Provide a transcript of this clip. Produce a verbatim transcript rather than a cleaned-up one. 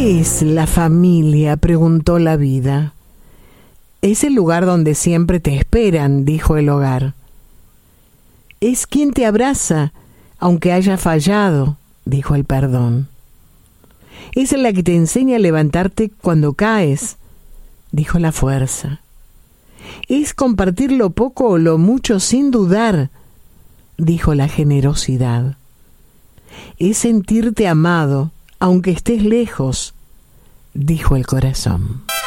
¿Qué es la familia?, preguntó la vida. Es el lugar donde siempre te esperan, dijo el hogar. Es quien te abraza, aunque haya fallado, dijo el perdón. Es la que te enseña a levantarte cuando caes, dijo la fuerza. Es compartir lo poco o lo mucho sin dudar, dijo la generosidad. Es sentirte amado, aunque estés lejos, dijo el corazón.